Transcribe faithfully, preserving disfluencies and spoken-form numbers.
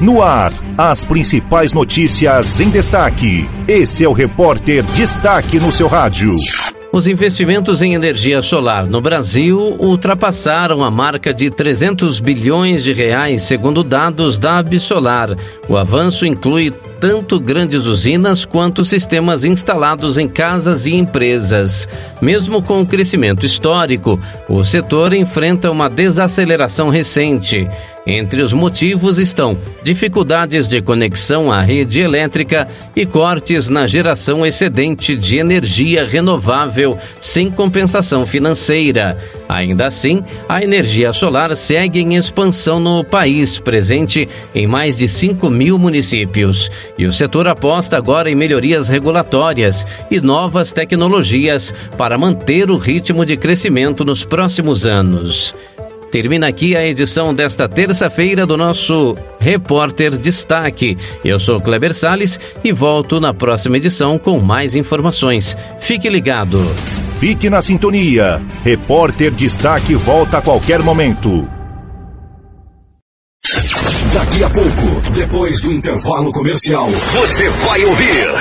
No ar, as principais notícias em destaque. Esse é o Repórter Destaque no seu rádio. Os investimentos em energia solar no Brasil ultrapassaram a marca de trezentos bilhões de reais, segundo dados da Absolar. O avanço inclui tanto grandes usinas quanto sistemas instalados em casas e empresas. Mesmo com o crescimento histórico, o setor enfrenta uma desaceleração recente. Entre os motivos estão dificuldades de conexão à rede elétrica e cortes na geração excedente de energia renovável sem compensação financeira. Ainda assim, a energia solar segue em expansão no país, presente em mais de cinco mil municípios. E o setor aposta agora em melhorias regulatórias e novas tecnologias para manter o ritmo de crescimento nos próximos anos. Termina aqui a edição desta terça-feira do nosso Repórter Destaque. Eu sou Kleber Salles e volto na próxima edição com mais informações. Fique ligado. Fique na sintonia. Repórter Destaque volta a qualquer momento. Daqui a pouco, depois do intervalo comercial, você vai ouvir